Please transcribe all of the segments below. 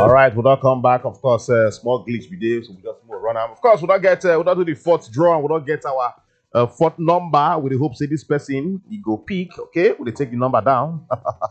All right, we'll not come back. Of course, small glitch we did, so we just move run out. Of course, we'll not do the fourth draw, and we'll not get our fourth number. With the hope say this person he go pick. Okay, we'll take the number down.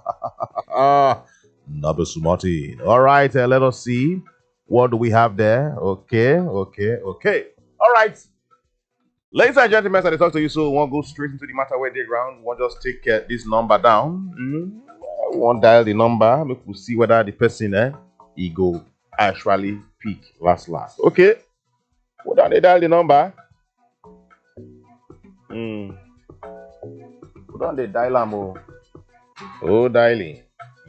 Number Sumati. All right, let us see. What do we have there? Okay. All right. Ladies and gentlemen, as I talk to you, so we won't go straight into the matter where they ground. We'll just take this number down. We won't dial the number. Look, we'll see whether the person he go actually pick last. Okay. Well, don't they dial the number? Don't they dial them? Oh, dialing.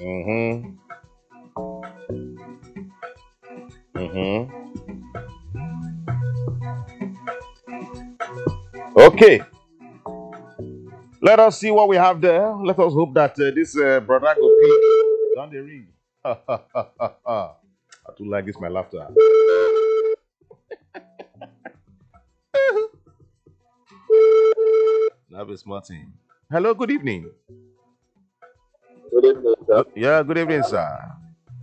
Okay. Let us see what we have there. Let us hope that this brother go pick down the ring. I do like this, my laughter. That is Martin. Hello, good evening. Good evening, sir. Yeah, good evening, sir.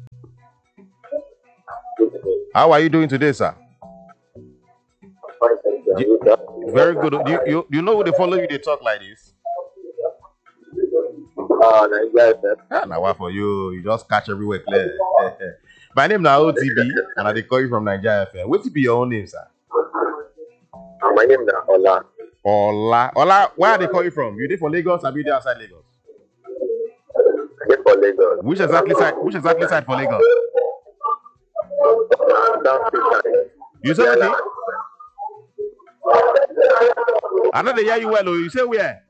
How are you doing today, sir? Fine, thank you. And you, sir? Very good. You know who they follow you, they talk like this? Nigeria, sir. Now what for you? You just catch everywhere clear. My name now OTB, and I they call you from Nigeria FM. What be your own name, sir? My name is Ola. Ola, where are they call you from? You there for Lagos or you there outside Lagos? I live for Lagos. Which exactly side for Lagos? Down to You say what? I know they hear you well. Oh. You say where?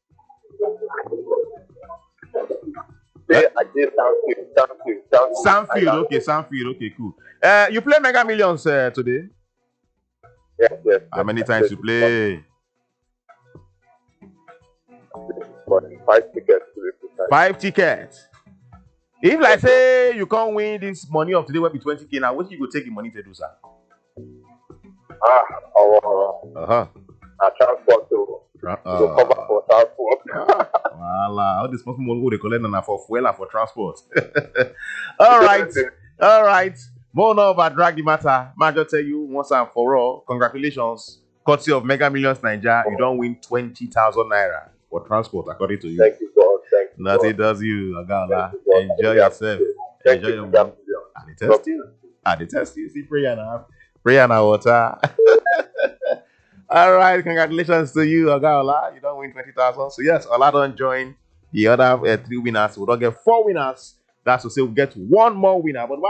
I did Soundfield. Sandfield. Okay, Sandfield. Okay, cool. You play Mega Millions today? Yes. How many times you play? 5 tickets to be precise. 5 tickets. If like say you can't win this money of today will be 20K, now what you go take the money to do, sir? Transport to cover for transport. All this person will go they collect na for fuel and for transport. All right. More now about drag the matter. Man, just tell you once and for all, congratulations. Courtesy of Mega Millions Nigeria, you don't win 20,000 naira for transport, according to you. Thank you, God. Thank you. Nothing does you, Agala. Enjoy yourself. Enjoy your money. I detest you. See, prayer now, water. All right, congratulations to you, Agala. You don't win 20,000. So yes, Ola don't join the other 3 winners. We don't get 4 winners. That's to say we get 1 more winner. But